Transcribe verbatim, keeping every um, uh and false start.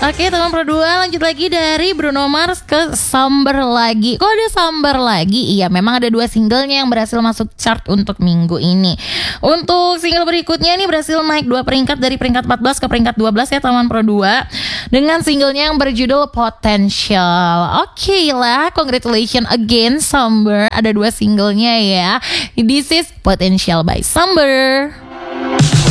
Oke teman Pro dua, lanjut lagi dari Bruno Mars ke Somber lagi. Kok ada Somber lagi? Iya, memang ada dua singlenya yang berhasil masuk chart untuk minggu ini. Untuk single berikutnya ini berhasil naik dua peringkat dari peringkat empat belas ke peringkat dua belas ya teman Pro dua, dengan singlenya yang berjudul Potential. Oke lah, congratulations again Somber. Ada dua singlenya ya. This is Potential by Somber.